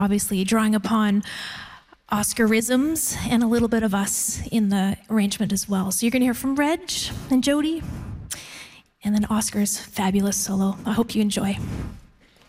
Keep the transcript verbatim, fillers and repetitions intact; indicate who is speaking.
Speaker 1: obviously drawing upon Oscarisms and a little bit of us in the arrangement as well. So you're going to hear from Reg and Jody, and then Oscar's fabulous solo. I hope you enjoy.